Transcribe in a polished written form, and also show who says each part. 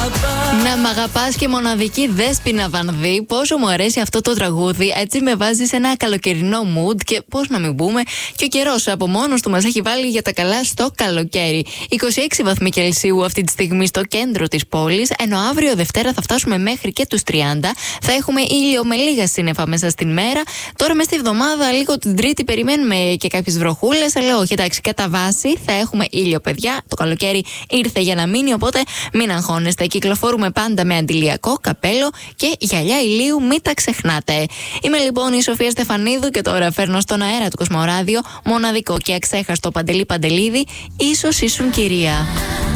Speaker 1: Να μ' αγαπάς και μοναδική Δέσποινα Βανδύ. Πόσο μου αρέσει αυτό το τραγούδι. Έτσι με βάζει σε ένα καλοκαιρινό mood και πώς να μην πούμε. Και ο καιρός από μόνος του μας έχει βάλει για τα καλά στο καλοκαίρι. 26 βαθμοί Κελσίου αυτή τη στιγμή στο κέντρο της πόλης. Ενώ αύριο Δευτέρα θα φτάσουμε μέχρι και τους 30. Θα έχουμε ήλιο με λίγα σύννεφα μέσα στην μέρα. Τώρα μες στη εβδομάδα, λίγο την Τρίτη, περιμένουμε και κάποιες βροχούλες. Αλλά όχι, εντάξει, κατά βάση θα έχουμε ήλιο, παιδιά. Το καλοκαίρι ήρθε για να μείνει, οπότε μην αγχώνεστε. Κυκλοφορούμε πάντα με αντιλιακό, καπέλο και γυαλιά ηλίου, μην τα ξεχνάτε. Είμαι λοιπόν η Σοφία Στεφανίδου και τώρα φέρνω στον αέρα του Κοσμοράδιο μοναδικό και αξέχαστο Παντελή Παντελίδη. Ίσως ήσουν κυρία.